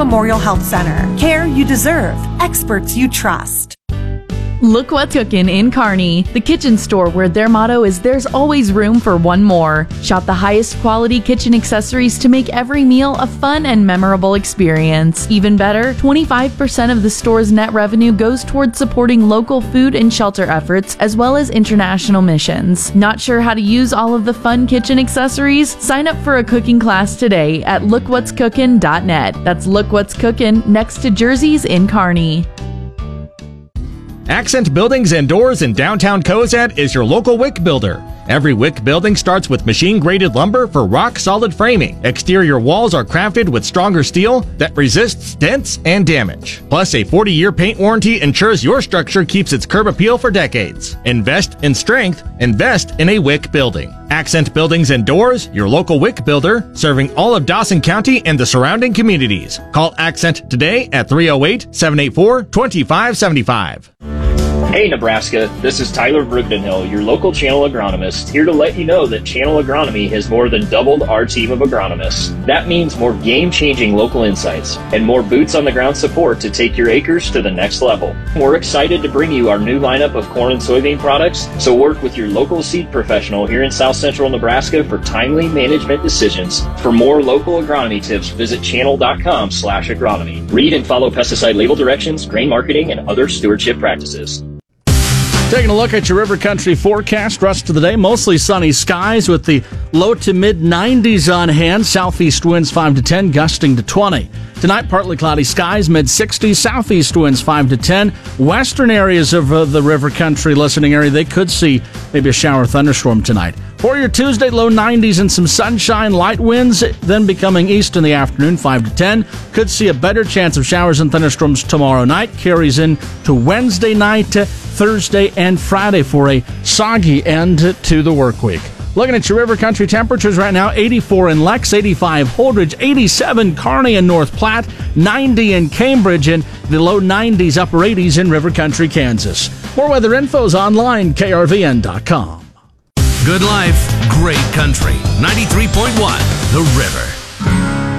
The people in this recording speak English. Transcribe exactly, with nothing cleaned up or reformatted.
Memorial Health Center. Care you deserve. Experts you trust. Look What's Cookin' in Kearney, the kitchen store where their motto is there's always room for one more. Shop the highest quality kitchen accessories to make every meal a fun and memorable experience. Even better, twenty-five percent of the store's net revenue goes towards supporting local food and shelter efforts as well as international missions. Not sure how to use all of the fun kitchen accessories? Sign up for a cooking class today at look what's cookin dot net. That's Look What's Cookin' next to Jersey's in Kearney. Accent Buildings and Doors in downtown Cozad is your local wick builder. Every wick building starts with machine-graded lumber for rock-solid framing. Exterior walls are crafted with stronger steel that resists dents and damage. Plus, a forty-year paint warranty ensures your structure keeps its curb appeal for decades. Invest in strength. Invest in a wick building. Accent Buildings and Doors, your local wick builder, serving all of Dawson County and the surrounding communities. Call Accent today at three oh eight, seven eight four, two five seven five. Hey Nebraska, this is Tyler Brugdenhill, your local channel agronomist, here to let you know that Channel Agronomy has more than doubled our team of agronomists. That means more game-changing local insights and more boots-on-the-ground support to take your acres to the next level. We're excited to bring you our new lineup of corn and soybean products, so work with your local seed professional here in South Central Nebraska for timely management decisions. For more local agronomy tips, visit channel dot com slash agronomy. Read and follow pesticide label directions, grain marketing, and other stewardship practices. Taking a look at your River Country forecast. Rest of the day, mostly sunny skies with the low to mid nineties on hand. Southeast winds five to ten, gusting to twenty. Tonight, partly cloudy skies, mid sixties. Southeast winds five to ten. Western areas of uh, the River Country listening area, they could see maybe a shower or thunderstorm tonight. For your Tuesday, low nineties and some sunshine, light winds, then becoming east in the afternoon, five to ten. Could see a better chance of showers and thunderstorms tomorrow night. Carries in to Wednesday night, Thursday, and Friday for a soggy end to the work week. Looking at your River Country temperatures right now, eighty-four in Lex, eighty-five Holdridge, eighty-seven Kearney and North Platte, ninety in Cambridge, and the low nineties, upper eighties in River Country, Kansas. More weather info is online, K R V N dot com. Good life, great country. ninety-three point one, The River.